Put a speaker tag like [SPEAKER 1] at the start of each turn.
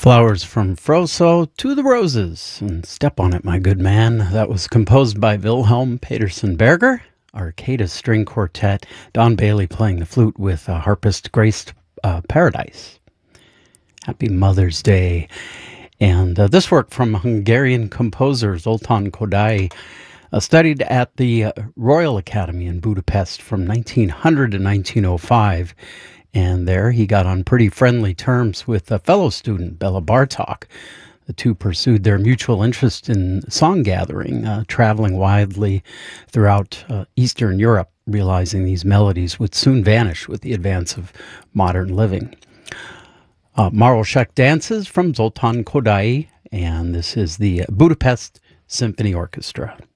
[SPEAKER 1] Flowers from Froso to the Roses, and Step on It, My Good Man. That was composed by Wilhelm Peterson Berger, Arcada String Quartet, Don Bailey playing the flute with harpist Grace Paradise. Happy Mother's Day. And this work from Hungarian composer Zoltán Kodály, studied at the Royal Academy in Budapest from 1900 to 1905. And there he got on pretty friendly terms with a fellow student, Bela Bartok. The two pursued their mutual interest in song gathering, traveling widely throughout Eastern Europe, realizing these melodies would soon vanish with the advance of modern living. Maroshek Dances from Zoltán Kodály, and this is the Budapest Symphony Orchestra.